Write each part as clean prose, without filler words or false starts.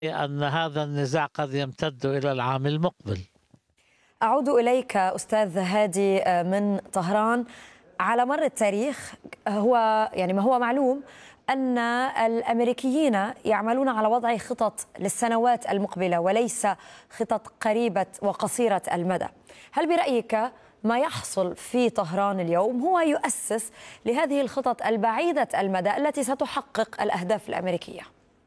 أن هذا النزاع قد يمتد إلى العام المقبل. أعود إليك أستاذ هادي من طهران. على مر التاريخ ما هو معلوم أن الأمريكيين يعملون على وضع خطط للسنوات المقبلة وليس خطط قريبة وقصيرة المدى. هل برأيك ما يحصل في طهران اليوم هو يؤسس لهذه الخطط البعيدة المدى التي ستحقق الأهداف الأمريكية؟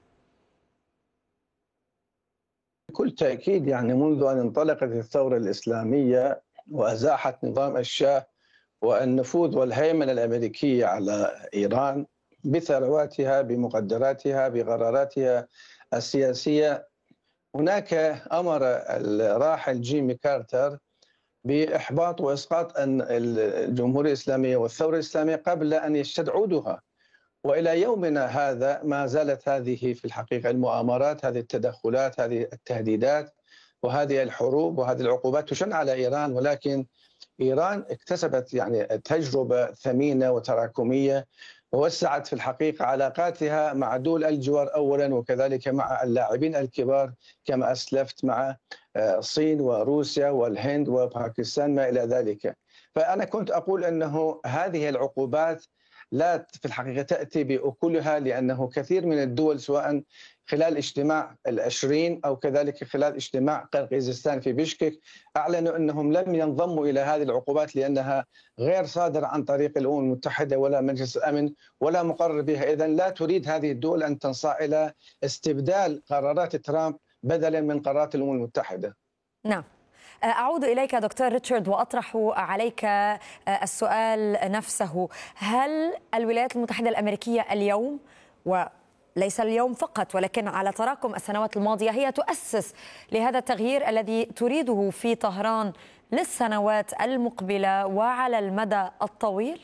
بكل تأكيد، منذ أن انطلقت الثورة الإسلامية وأزاحت نظام الشاه والنفوذ والهيمنة الأمريكية على إيران بثرواتها بمقدراتها بقراراتها السياسية، هناك أمر الراحل جيمي كارتر بإحباط وإسقاط الجمهورية الإسلامية والثورة الإسلامية قبل أن يستدعوها. وإلى يومنا هذا ما زالت هذه في الحقيقة المؤامرات، هذه التدخلات، هذه التهديدات وهذه الحروب وهذه العقوبات تشن على إيران. ولكن إيران اكتسبت تجربة ثمينة وتراكمية، ووسعت في الحقيقة علاقاتها مع دول الجوار أولا، وكذلك مع اللاعبين الكبار كما أسلفت مع الصين وروسيا والهند وباكستان ما إلى ذلك. فأنا كنت أقول أنه هذه العقوبات لا في الحقيقة تأتي بأكلها، لأنه كثير من الدول سواء خلال اجتماع العشرين أو كذلك خلال اجتماع قرقيزستان في بشكك أعلنوا أنهم لم ينضموا إلى هذه العقوبات لأنها غير صادرة عن طريق الأمم المتحدة ولا مجلس الأمن ولا مقرر بها. إذن لا تريد هذه الدول أن تنصاع إلى استبدال قرارات ترامب بدلا من قرارات الأمم المتحدة. نعم. أعود إليك دكتور ريتشارد وأطرح عليك السؤال نفسه. هل الولايات المتحدة الأمريكية اليوم، وليس اليوم فقط ولكن على تراكم السنوات الماضية، هي تؤسس لهذا التغيير الذي تريده في طهران للسنوات المقبلة وعلى المدى الطويل؟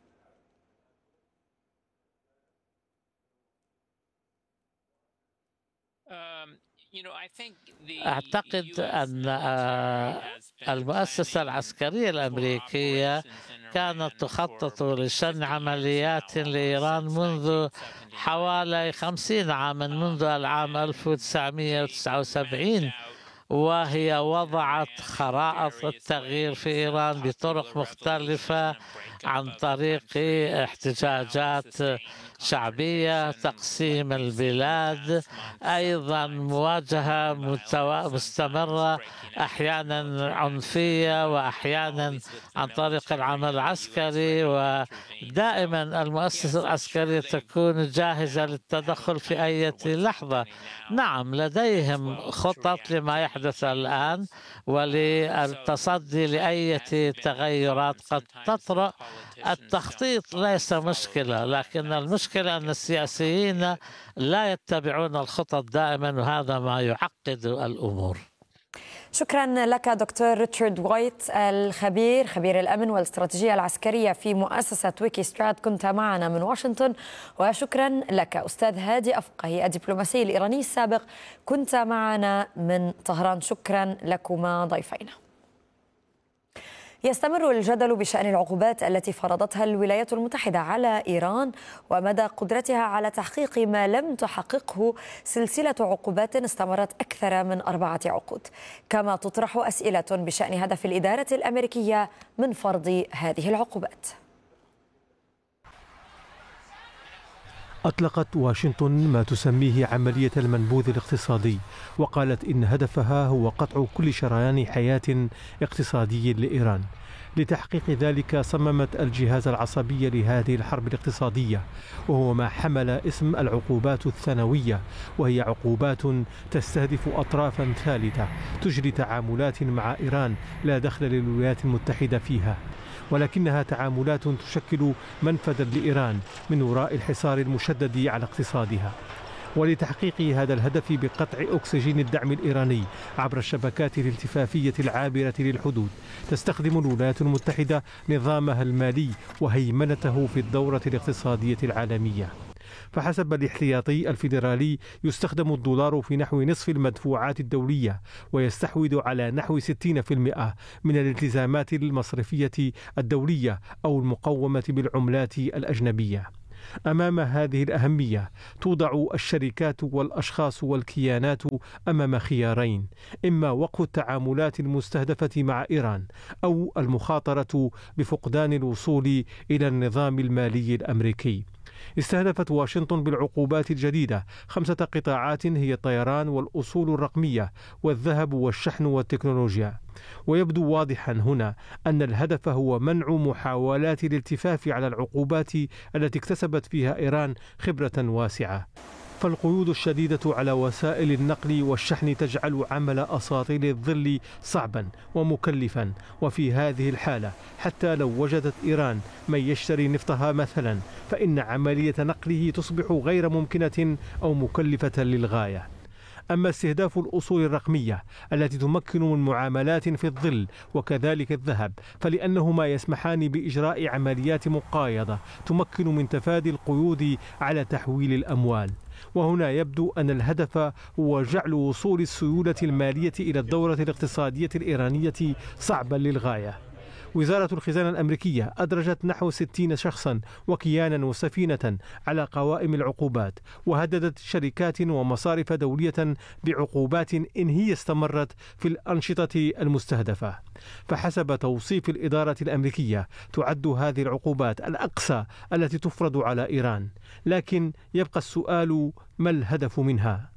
أعتقد أن المؤسسة العسكرية الأمريكية كانت تخطط لشن عمليات لإيران منذ حوالي 50 عاما، منذ العام 1979، وهي وضعت خرائط التغيير في إيران بطرق مختلفة عن طريق احتجاجات شعبية، تقسيم البلاد، أيضا مواجهة مستمرة أحيانا عنفية وأحيانا عن طريق العمل العسكري. ودائما المؤسسة العسكرية تكون جاهزة للتدخل في أي لحظة. نعم، لديهم خطط لما يحدث الآن وللتصدي لأي تغيرات قد تطرأ. التخطيط ليس مشكلة، لكن المشكلة أن السياسيين لا يتبعون الخطط دائما، وهذا ما يعقد الأمور. شكرا لك دكتور ريتشارد وايت، خبير الأمن والاستراتيجية العسكرية في مؤسسة ويكيسترات، كنت معنا من واشنطن. وشكرا لك أستاذ هادي أفقهي، الدبلوماسي الإيراني السابق، كنت معنا من طهران. شكرا لكما ضيفينا. يستمر الجدل بشأن العقوبات التي فرضتها الولايات المتحدة على إيران ومدى قدرتها على تحقيق ما لم تحققه سلسلة عقوبات استمرت أكثر من 4 عقود، كما تطرح أسئلة بشأن هدف الإدارة الأمريكية من فرض هذه العقوبات. أطلقت واشنطن ما تسميه عملية المنبوذ الاقتصادي، وقالت إن هدفها هو قطع كل شريان حياة اقتصادي لإيران. لتحقيق ذلك صممت الجهاز العصبي لهذه الحرب الاقتصادية، وهو ما حمل اسم العقوبات الثانوية، وهي عقوبات تستهدف أطرافا ثالثة تجري تعاملات مع إيران لا دخل للولايات المتحدة فيها، ولكنها تعاملات تشكل منفذا لإيران من وراء الحصار المشدد على اقتصادها. ولتحقيق هذا الهدف بقطع أكسجين الدعم الإيراني عبر الشبكات الالتفافية العابرة للحدود، تستخدم الولايات المتحدة نظامها المالي وهيمنته في الدورة الاقتصادية العالمية. فحسب الاحتياطي الفيدرالي يستخدم الدولار في نحو نصف المدفوعات الدولية، ويستحوذ على نحو 60% من الالتزامات المصرفية الدولية أو المقومة بالعملات الأجنبية. أمام هذه الأهمية توضع الشركات والأشخاص والكيانات أمام خيارين: إما وقف التعاملات المستهدفة مع إيران، أو المخاطرة بفقدان الوصول إلى النظام المالي الأمريكي. استهدفت واشنطن بالعقوبات الجديدة 5 قطاعات هي الطيران والأصول الرقمية والذهب والشحن والتكنولوجيا. ويبدو واضحا هنا أن الهدف هو منع محاولات الالتفاف على العقوبات التي اكتسبت فيها إيران خبرة واسعة. فالقيود الشديدة على وسائل النقل والشحن تجعل عمل أساطيل الظل صعبا ومكلفا، وفي هذه الحالة حتى لو وجدت إيران من يشتري نفطها مثلا، فإن عملية نقله تصبح غير ممكنة أو مكلفة للغاية. أما استهداف الأصول الرقمية التي تمكن من معاملات في الظل وكذلك الذهب، فلأنهما يسمحان بإجراء عمليات مقايضة تمكن من تفادي القيود على تحويل الأموال. وهنا يبدو أن الهدف هو جعل وصول السيولة المالية إلى الدورة الاقتصادية الإيرانية صعبا للغاية. وزارة الخزانة الأمريكية أدرجت نحو 60 شخصا وكيانا وسفينة على قوائم العقوبات، وهددت شركات ومصارف دولية بعقوبات إن هي استمرت في الأنشطة المستهدفة. فحسب توصيف الإدارة الأمريكية تعد هذه العقوبات الأقصى التي تفرض على إيران، لكن يبقى السؤال: ما الهدف منها؟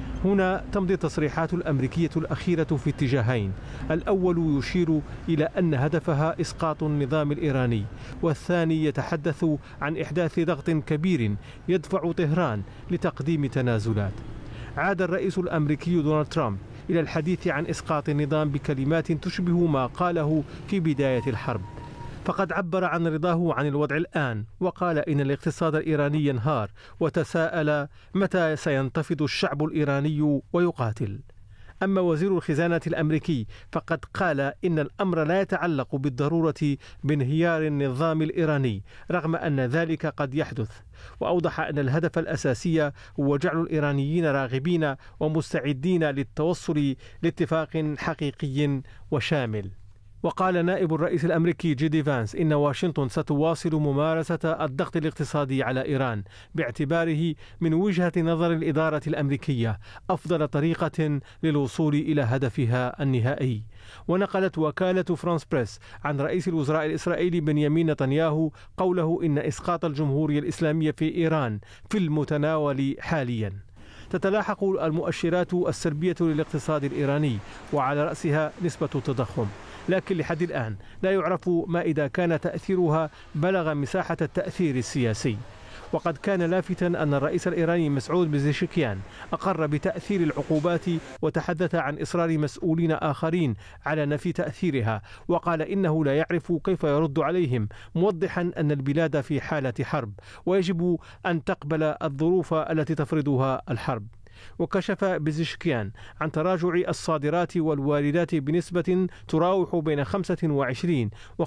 هنا تمضي التصريحات الأمريكية الأخيرة في اتجاهين: الأول يشير إلى أن هدفها إسقاط النظام الإيراني، والثاني يتحدث عن إحداث ضغط كبير يدفع طهران لتقديم تنازلات. عاد الرئيس الأمريكي دونالد ترامب إلى الحديث عن إسقاط النظام بكلمات تشبه ما قاله في بداية الحرب، فقد عبر عن رضاه عن الوضع الآن، وقال إن الاقتصاد الإيراني ينهار، وتساءل متى سينتفض الشعب الإيراني ويقاتل. أما وزير الخزانة الأمريكي فقد قال إن الأمر لا يتعلق بالضرورة بانهيار النظام الإيراني، رغم أن ذلك قد يحدث، وأوضح أن الهدف الأساسي هو جعل الإيرانيين راغبين ومستعدين للتوصل لاتفاق حقيقي وشامل. وقال نائب الرئيس الأمريكي جيدي فانس إن واشنطن ستواصل ممارسة الضغط الاقتصادي على إيران باعتباره من وجهة نظر الإدارة الأمريكية أفضل طريقة للوصول إلى هدفها النهائي. ونقلت وكالة فرانس بريس عن رئيس الوزراء الإسرائيلي بنيامين نتنياهو قوله إن إسقاط الجمهورية الإسلامية في إيران في المتناول حاليا. تتلاحق المؤشرات السلبية للاقتصاد الإيراني، وعلى رأسها نسبة التضخم، لكن لحد الآن لا يعرف ما إذا كان تأثيرها بلغ مساحة التأثير السياسي. وقد كان لافتا أن الرئيس الإيراني مسعود بزيشكيان أقر بتأثير العقوبات، وتحدث عن إصرار مسؤولين آخرين على نفي تأثيرها، وقال إنه لا يعرف كيف يرد عليهم، موضحا أن البلاد في حالة حرب ويجب أن تقبل الظروف التي تفرضها الحرب. وكشف بزيشكيان عن تراجع الصادرات والواردات بنسبة تراوح بين 25 و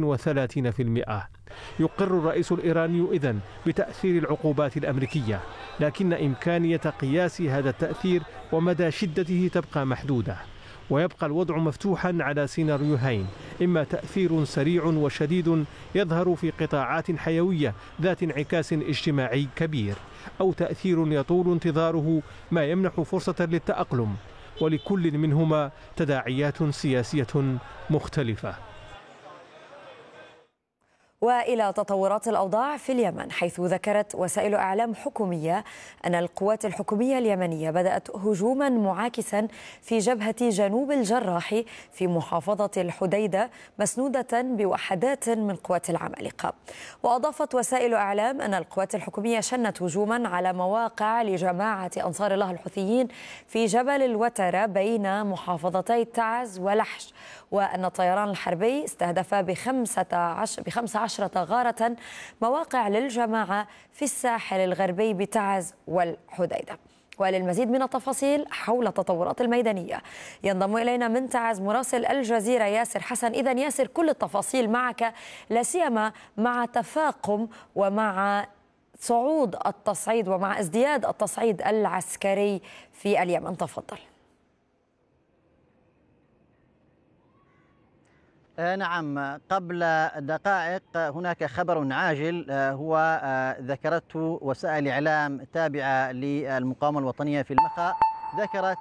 35%. يقر الرئيس الإيراني إذن بتأثير العقوبات الأمريكية، لكن إمكانية قياس هذا التأثير ومدى شدته تبقى محدودة، ويبقى الوضع مفتوحا على سيناريوهين: إما تأثير سريع وشديد يظهر في قطاعات حيوية ذات انعكاس اجتماعي كبير، أو تأثير يطول انتظاره ما يمنح فرصة للتأقلم، ولكل منهما تداعيات سياسية مختلفة. وإلى تطورات الأوضاع في اليمن، حيث ذكرت وسائل إعلام حكومية أن القوات الحكومية اليمنية بدأت هجوما معاكسا في جبهة جنوب الجراح في محافظة الحديدة، مسنودة بوحدات من قوات العمالقة. وأضافت وسائل إعلام أن القوات الحكومية شنت هجوما على مواقع لجماعة أنصار الله الحوثيين في جبل الوترة بين محافظتي تعز ولحج، وأن الطيران الحربي استهدف ب15 غارة مواقع للجماعة في الساحل الغربي بتعز والحديدة. وللمزيد من التفاصيل حول التطورات الميدانية ينضم إلينا من تعز مراسل الجزيرة ياسر حسن. إذن ياسر، كل التفاصيل معك، لا سيما مع تفاقم ومع صعود التصعيد ومع ازدياد التصعيد العسكري في اليمن. تفضل. نعم، قبل دقائق هناك خبر عاجل هو ذكرته وسائل إعلام تابعة للمقاومة الوطنية في المخا. ذكرت